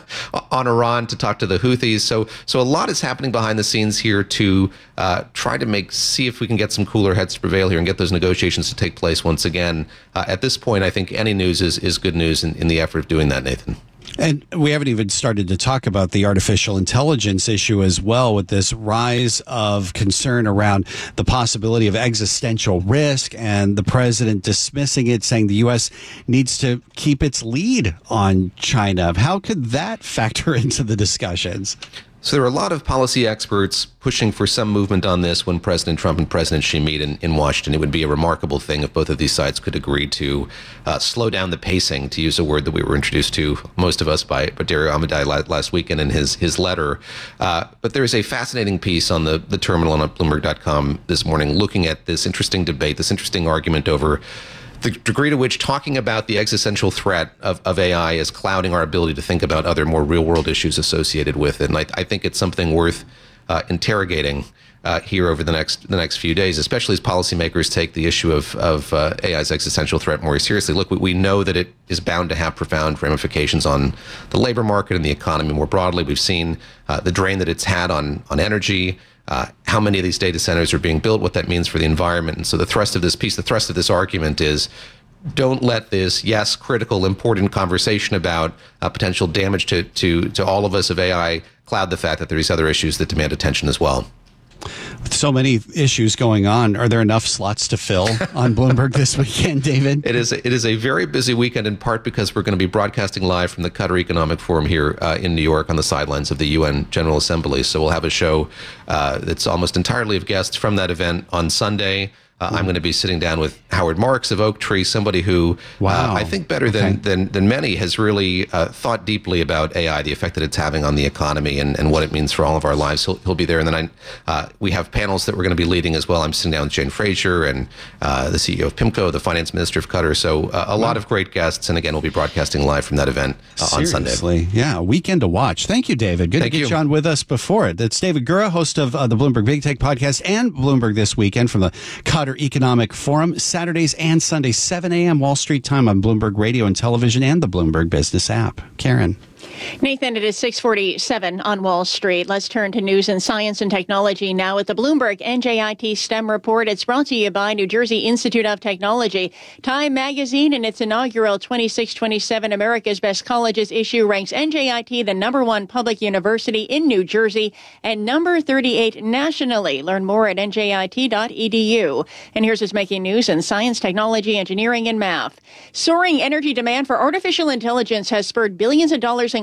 on Iran to talk to the Houthis. So, so a lot is happening behind the scenes here to uh, try to make, see if we can get some cooler heads to prevail here and get those negotiations to take place once again. Uh, at this point, I think any news is, is good news in, in the effort of doing that, Nathan. And we haven't even started to talk about the artificial intelligence issue as well, with this rise of concern around the possibility of existential risk and the president dismissing it, saying the U S needs to keep its lead on China. How could that factor into the discussions? So there are a lot of policy experts pushing for some movement on this when President Trump and President Xi meet in, in Washington. It would be a remarkable thing if both of these sides could agree to uh, slow down the pacing, to use a word that we were introduced to, most of us, by, by Dario Amodei last weekend in his, his letter. Uh, but there is a fascinating piece on the, the terminal and on Bloomberg dot com this morning looking at this interesting debate, this interesting argument over the degree to which talking about the existential threat of, of A I is clouding our ability to think about other more real-world issues associated with it. And I, I think it's something worth uh, interrogating uh, here over the next the next few days, especially as policymakers take the issue of, of uh, A I's existential threat more seriously. Look, we, we know that it is bound to have profound ramifications on the labor market and the economy more broadly. We've seen uh, the drain that it's had on, on energy, Uh, how many of these data centers are being built, what that means for the environment. And so the thrust of this piece, the thrust of this argument is, don't let this, yes, critical, important conversation about uh, potential damage to, to, to all of us of A I cloud the fact that there are these other issues that demand attention as well. With so many issues going on, are there enough slots to fill on Bloomberg this weekend, David? It is, it is a very busy weekend, in part because we're going to be broadcasting live from the Qatar Economic Forum here uh, in New York on the sidelines of the U N General Assembly. So we'll have a show uh, that's almost entirely of guests from that event on Sunday. Uh, I'm going to be sitting down with Howard Marks of Oaktree, somebody who wow. uh, I think better than, okay. than, than many has really uh, thought deeply about A I, the effect that it's having on the economy and, and what it means for all of our lives. He'll, he'll be there. And then I, uh, we have panels that we're going to be leading as well. I'm sitting down with Jane Fraser and uh, the C E O of PIMCO, the finance minister of Qatar. So uh, a wow. lot of great guests. And again, we'll be broadcasting live from that event uh, on Sunday. Seriously, yeah, a weekend to watch. Thank you, David. Good Thank to get you. you on with us before it. That's David Gura, host of uh, the Bloomberg Big Take podcast and Bloomberg This Weekend from the Qatar Economic Forum, Saturdays and Sundays, seven a.m. Wall Street time on Bloomberg Radio and Television and the Bloomberg Business app. Karen. Nathan, it is six forty-seven on Wall Street. Let's turn to news and science and technology now with the Bloomberg N J I T STEM report. It's brought to you by New Jersey Institute of Technology. Time Magazine in its inaugural twenty-six twenty-seven America's Best Colleges issue ranks N J I T the number one public university in New Jersey and number thirty-eight nationally. Learn more at N J I T dot E D U. And here's what's making news in science, technology, engineering, and math. Soaring energy demand for artificial intelligence has spurred billions of dollars in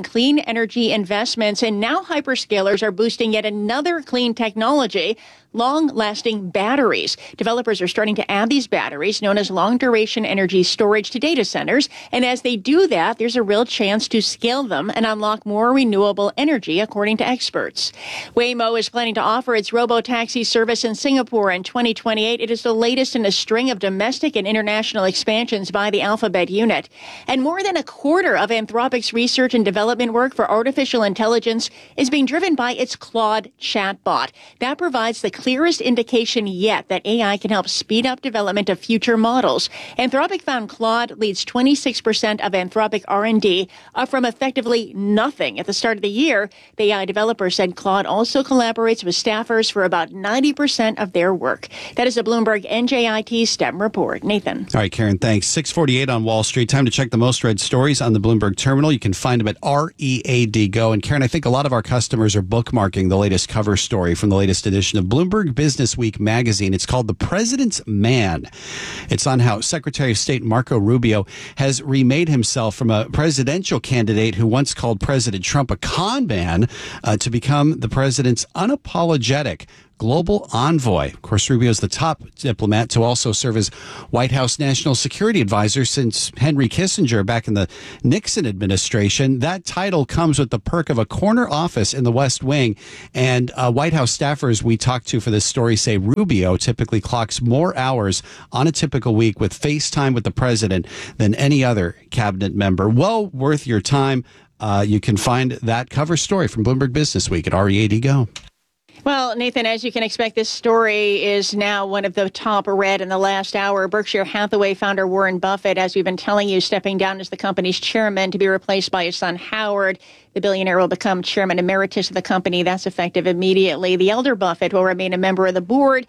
clean energy investments, and now hyperscalers are boosting yet another clean technology, long-lasting batteries. Developers are starting to add these batteries, known as long-duration energy storage, to data centers. And as they do that, there's a real chance to scale them and unlock more renewable energy, according to experts. Waymo is planning to offer its robo-taxi service in Singapore in twenty twenty-eight. It is the latest in a string of domestic and international expansions by the Alphabet unit. And more than a quarter of Anthropic's research and development work for artificial intelligence is being driven by its Claude chatbot. That provides the clearest indication yet that A I can help speed up development of future models. Anthropic found Claude leads twenty-six percent of Anthropic R and D, up from effectively nothing at the start of the year. The A I developer said Claude also collaborates with staffers for about ninety percent of their work. That is a Bloomberg N J I T STEM report. Nathan. All right, Karen, thanks. six forty-eight on Wall Street. Time to check the most read stories on the Bloomberg terminal. You can find them at R E A D Go. And Karen, I think a lot of our customers are bookmarking the latest cover story from the latest edition of Bloomberg Business Week magazine. It's called The President's Man. It's on how Secretary of State Marco Rubio has remade himself from a presidential candidate who once called President Trump a con man uh, to become the president's unapologetic global envoy. Of course, Rubio is the top diplomat to also serve as White House National Security Advisor since Henry Kissinger back in the Nixon administration. That title comes with the perk of a corner office in the West Wing. And uh, White House staffers we talked to for this story say Rubio typically clocks more hours on a typical week with FaceTime with the president than any other cabinet member. Well worth your time. Uh, you can find that cover story from Bloomberg Business Week at R E A D Go. Well, Nathan, as you can expect, this story is now one of the top read in the last hour. Berkshire Hathaway founder Warren Buffett, as we've been telling you, stepping down as the company's chairman to be replaced by his son Howard. The billionaire will become chairman emeritus of the company. That's effective immediately. The elder Buffett will remain a member of the board.